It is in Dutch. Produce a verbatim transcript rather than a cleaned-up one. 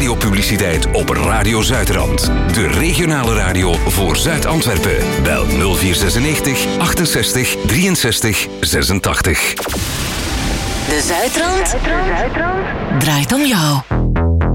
radiopubliciteit op Radio Zuidrand. De regionale radio voor Zuid-Antwerpen. Bel nul vier zesennegentig achtenzestig drieënzestig zesentachtig. De Zuidrand draait om jou.